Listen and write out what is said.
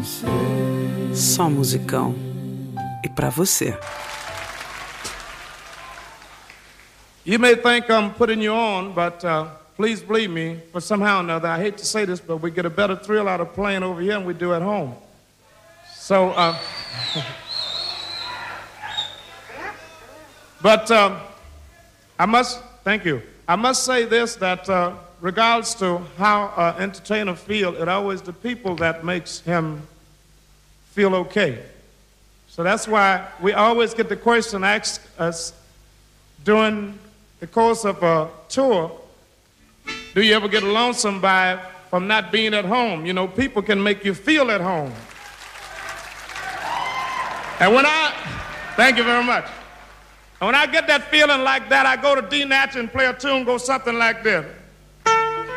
Só musicão. E pra você. You may think I'm putting you on, but please believe me, for somehow or another, I hate to say this, but we get a better thrill out of playing over here than we do at home. So, but I must, thank you. I must say this, that regardless to how an entertainer feels, it's always the people that makes him feel okay. So that's why we always get the question asked us during the course of a tour, do you ever get lonesome from not being at home? You know, people can make you feel at home. And thank you very much. And when I get that feeling like that, I go to D-Natch and play a tune, go something like this.